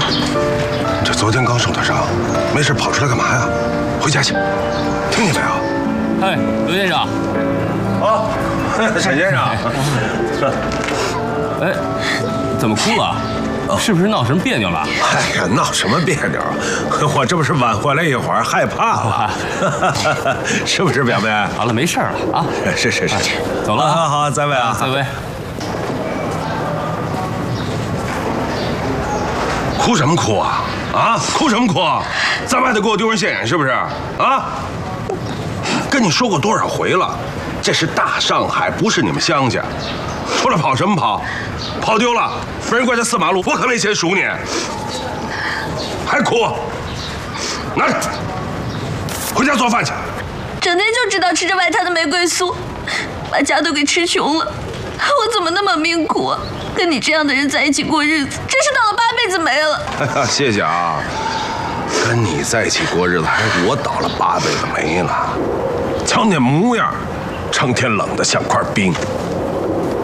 这昨天刚受的伤，没事跑出来干嘛呀？回家去，听见没有？ 哎，刘先生。 啊，沈先生。 哎，怎么哭了？是不是闹什么别扭了？ 哎呀，闹什么别扭？我这不是晚回来一会儿，害怕了，是不是表妹？ 好了，没事了啊。 是， 走了。 好，再会啊， 再会。 哭什么哭啊？啊，哭什么哭？在外头给我丢人现眼是不是？啊？跟你说过多少回了，这是大上海，不是你们乡下。出来跑什么跑？跑丢了，被人挂在4马路，我可没钱赎你。还哭？拿着，回家做饭去。 整天就知道吃着外滩的玫瑰酥，把家都给吃穷了。我怎么那么命苦啊？跟你这样的人在一起过日子，真是倒了8辈子霉了。 哎呀，谢谢啊。跟你在一起过日子，还是我倒了8辈子霉了。瞧你那模样，成天冷得像块冰。